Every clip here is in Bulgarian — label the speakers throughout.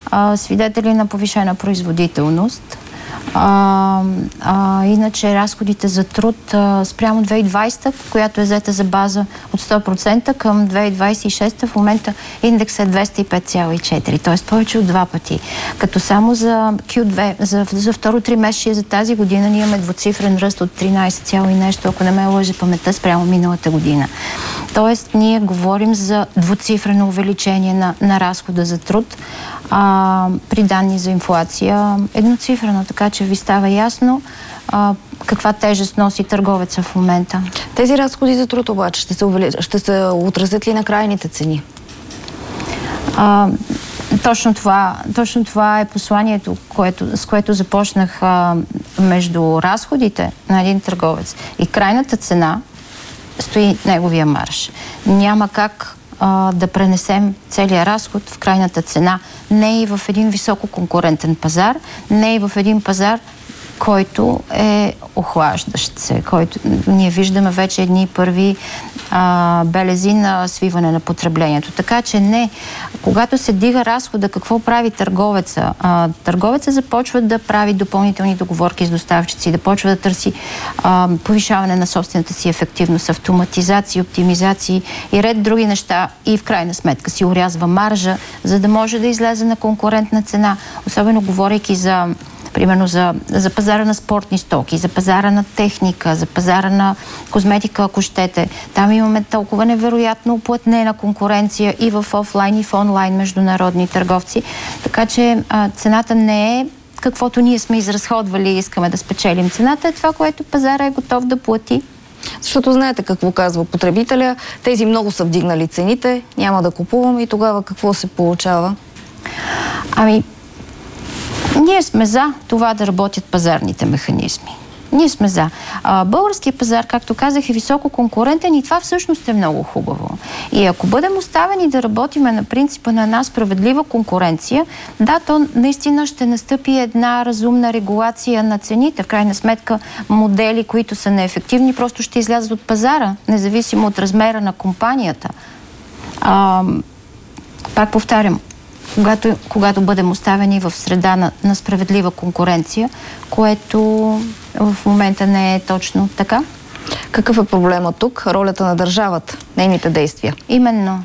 Speaker 1: свидетели на повишена производителност. Иначе разходите за труд спрямо 2020, която е взета за база от 100% към 2026, в момента индекс е 205,4, т.е. повече от 2 пъти. Като само за Q2, за второ тримесечие за тази година ние имаме двуцифрен ръст от 13, и нещо, ако не ме лъже паметта, спрямо миналата година. Тоест ние говорим за двуцифрено увеличение на разхода за труд, при данни за инфлация едноцифрено, така че ви става ясно каква тежест носи търговеца в момента.
Speaker 2: Тези разходи за труд обаче ще се отразят ли на крайните цени?
Speaker 1: Точно това е посланието, с което започнах между разходите на един търговец и крайната цена стои неговия марж. Няма как да пренесем целия разход в крайната цена. Не и в един висококонкурентен пазар, не и в един пазар, който е охлаждащ се, който ние виждаме вече едни първи белези на свиване на потреблението. Така че не, когато се дига разхода, какво прави търговеца? Търговеца започва да прави допълнителни договорки с доставчици, да почва да търси повишаване на собствената си ефективност, автоматизации, оптимизации и ред други неща и в крайна сметка си орязва маржа, за да може да излезе на конкурентна цена. Особено говорейки примерно за пазара на спортни стоки, за пазара на техника, за пазара на козметика, ако щете. Там имаме толкова невероятно уплътнена конкуренция и в офлайн, и в онлайн международни търговци. Така че цената не е каквото ние сме изразходвали и искаме да спечелим. Цената е това, което пазара е готов да плати.
Speaker 2: Защото знаете какво казва потребителя. Тези много са вдигнали цените, няма да купувам и тогава какво се получава?
Speaker 1: Ние сме за това да работят пазарните механизми. Ние сме за. Българският пазар, както казах, е високо конкурентен и това всъщност е много хубаво. И ако бъдем оставени да работиме на принципа на една справедлива конкуренция, да, то наистина ще настъпи една разумна регулация на цените. В крайна сметка модели, които са неефективни, просто ще излязат от пазара, независимо от размера на компанията. Пак повтарям, когато бъдем оставени в среда на справедлива конкуренция, което в момента не е точно така.
Speaker 2: Какъв е проблемът тук? Ролята на държавата, нейните действия?
Speaker 1: Именно.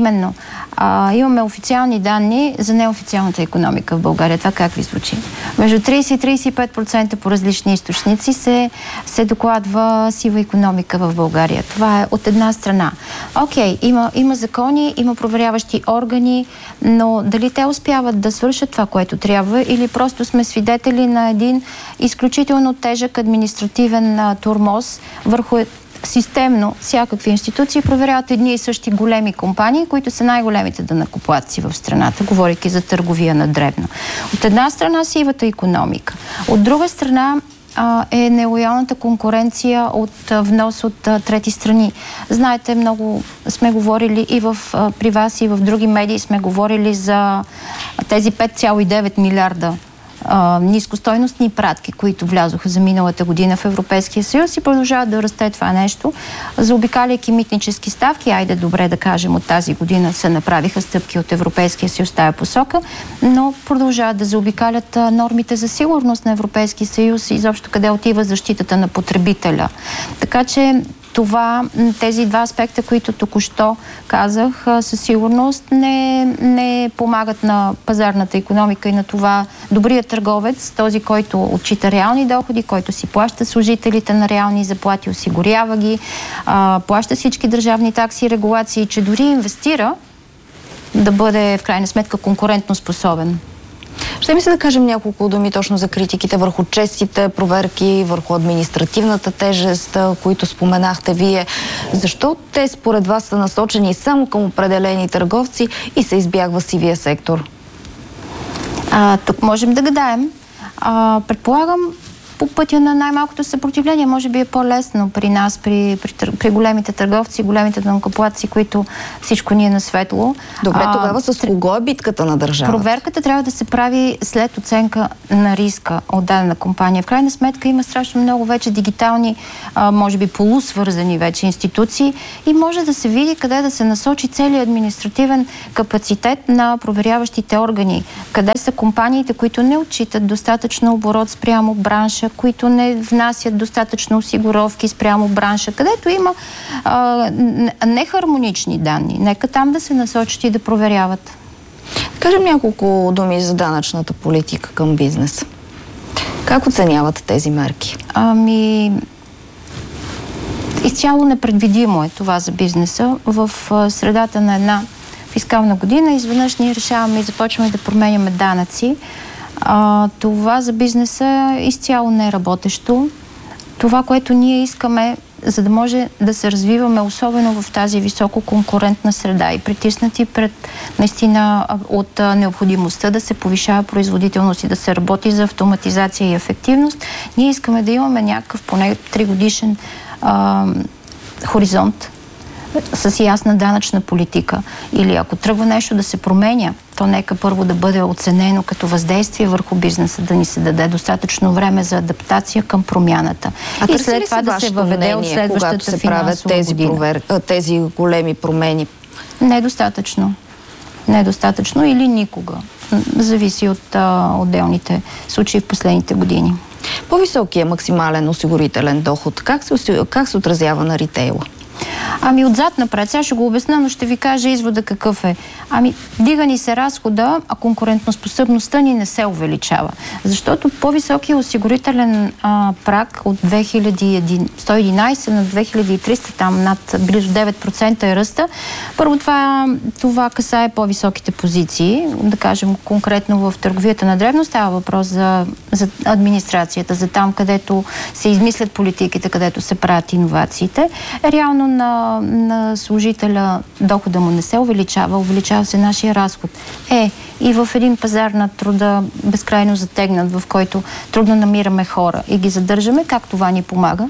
Speaker 1: Имаме официални данни за неофициалната икономика в България. Това как ви звучи? Между 30 и 35% по различни източници се докладва сива икономика в България. Това е от една страна. Окей, има закони, има проверяващи органи, но дали те успяват да свършат това, което трябва, или просто сме свидетели на един изключително тежък административен тормоз върху системно всякакви институции проверяват едни и същи големи компании, които са най-големите данъкоплатци в страната, говорейки за търговия на дребно. От една страна сивата икономика, от друга страна е нелоялната конкуренция от внос от трети страни. Знаете, много сме говорили и при вас, и в други медии сме говорили за тези 5,9 милиарда нискостойностни пратки, които влязоха за миналата година в Европейския съюз и продължават да расте това нещо. Заобикаляйки митнически ставки, айде добре да кажем, от тази година се направиха стъпки от Европейския съюз в тая посока, но продължават да заобикалят нормите за сигурност на Европейския съюз и изобщо къде отива защитата на потребителя. Така че тези два аспекта, които току-що казах, със сигурност не помагат на пазарната икономика и на това добрият търговец, този, който отчита реални доходи, който си плаща служителите на реални заплати, осигурява ги, плаща всички държавни такси и регулации, че дори инвестира да бъде в крайна сметка конкурентно способен.
Speaker 2: Ще ми се да кажем няколко думи точно за критиките върху честите проверки, върху административната тежест, които споменахте вие. Защо те според вас са насочени само към определени търговци и се избягва сивия сектор?
Speaker 1: Тук можем да гадаем. Предполагам, по пътя на най-малкото съпротивление. Може би е по-лесно при нас, при големите търговци, големите данъкоплатци, които всичко ни е на светло.
Speaker 2: Добре, тогава с кого е битката на държавата?
Speaker 1: Проверката трябва да се прави след оценка на риска от дадена компания. В крайна сметка има страшно много вече дигитални, може би полусвързани вече институции и може да се види къде да се насочи целият административен капацитет на проверяващите органи. Къде са компаниите, които не отчитат достатъчно оборот спрямо бранша, които не внасят достатъчно осигуровки спрямо бранша, където има нехармонични данни. Нека там да се насочат и да проверяват.
Speaker 2: Кажем няколко думи за данъчната политика към бизнеса. Как оценявате тези мерки?
Speaker 1: Изцяло непредвидимо е това за бизнеса. В средата на една фискална година изведнъж ние решаваме и започваме да променяме данъци. Това за бизнеса е изцяло не работещо. Това, което ние искаме, за да може да се развиваме, особено в тази високо конкурентна среда и притиснати пред наистина от необходимостта да се повишава производителност и да се работи за автоматизация и ефективност, ние искаме да имаме някакъв поне 3-годишен хоризонт с ясна данъчна политика. Или ако тръгва нещо да се променя, то нека първо да бъде оценено като въздействие върху бизнеса, да ни се даде достатъчно време за адаптация към промяната.
Speaker 2: И след това да се въведе от следващата финансова година. Тези големи промени?
Speaker 1: Недостатъчно. Недостатъчно или никога. Зависи от отделните случаи в последните години.
Speaker 2: По-високия максимален осигурителен доход, как се отразява на ритейла?
Speaker 1: Отзад напред. Сега ще го обясня, но ще ви кажа извода какъв е. Дига ни се разхода, а конкурентоспособността ни не се увеличава. Защото по-високия осигурителен праг от 2111 на 2300, там над близо 9% е ръста. Първо това касае по-високите позиции. Да кажем конкретно в търговията на дребно става въпрос за администрацията, за там, където се измислят политиките, където се правят иновациите. Реално на служителя дохода му не се увеличава се нашия разход. И в един пазар на труда безкрайно затегнат, в който трудно намираме хора и ги задържаме, как това ни помага?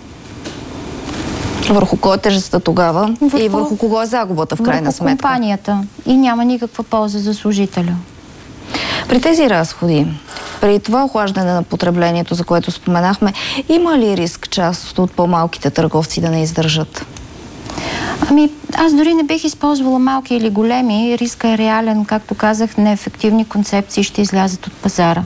Speaker 2: Върху кой е тежестта тогава? И върху кого е загубата в крайна сметка?
Speaker 1: Върху компанията. И няма никаква полза за служителя.
Speaker 2: При тези разходи, при това охлаждане на потреблението, за което споменахме, има ли риск част от по-малките търговци да не издържат?
Speaker 1: Аз дори не бих използвала малки или големи. Риска е реален, както казах, неефективни концепции ще излязат от пазара.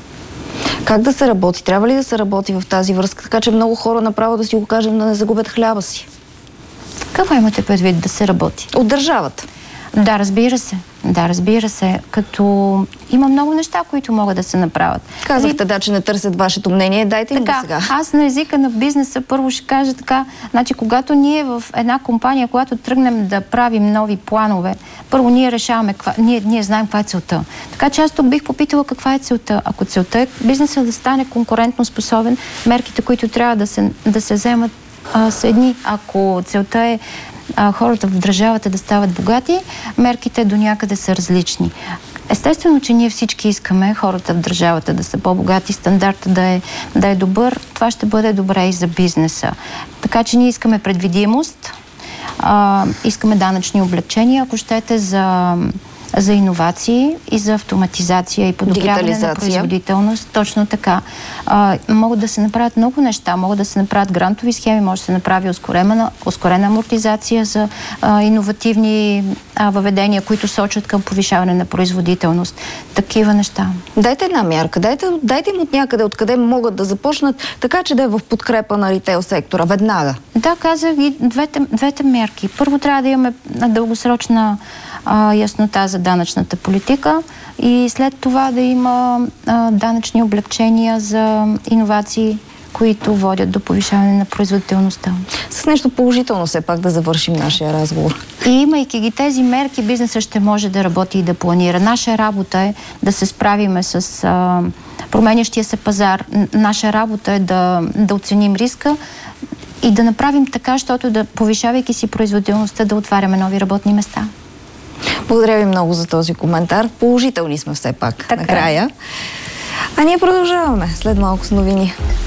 Speaker 2: Как да се работи? Трябва ли да се работи в тази връзка, така че много хора направо да си го кажем да не загубят хляба си?
Speaker 1: Какво имате предвид да се работи?
Speaker 2: От държавата.
Speaker 1: Да, разбира се. Като има много неща, които могат да се направят.
Speaker 2: Казахте, че не търсят вашето мнение. Дайте им го сега.
Speaker 1: Аз на езика на бизнеса първо ще кажа така. Значи, когато ние в една компания, когато тръгнем да правим нови планове, първо ние решаваме, ние знаем каква е целта. Така че аз тук бих попитала каква е целта. Ако целта е бизнеса да стане конкурентно способен, мерките, които трябва да се вземат са едни. Ако целта е хората в държавата да стават богати, мерките до някъде са различни. Естествено, че ние всички искаме хората в държавата да са по-богати, стандарта да е добър. Това ще бъде добре и за бизнеса. Така че ние искаме предвидимост, искаме данъчни облекчения, ако щете, за иновации и за автоматизация и подобряване на производителност. Точно така. Могат да се направят много неща. Могат да се направят грантови схеми, може да се направи ускорена амортизация за иновативни въведения, които сочат към повишаване на производителност. Такива неща.
Speaker 2: Дайте една мярка. Дайте им от някъде, откъде могат да започнат, така че да е в подкрепа на ритейл сектора. Веднага.
Speaker 1: Да, казах и двете мерки. Първо трябва да имаме дългосрочна яснота за данъчната политика и след това да има данъчни облекчения за иновации, които водят до повишаване на производителността. С
Speaker 2: нещо положително все пак да завършим нашия разговор.
Speaker 1: И имайки ги тези мерки, бизнесът ще може да работи и да планира. Наша работа е да се справиме с променящия се пазар. Наша работа е да оценим риска и да направим така, защото да, повишавайки си производителността, да отваряме нови работни места.
Speaker 2: Благодаря ви много за този коментар. Положителни сме все пак накрая. А ние продължаваме след малко с новини.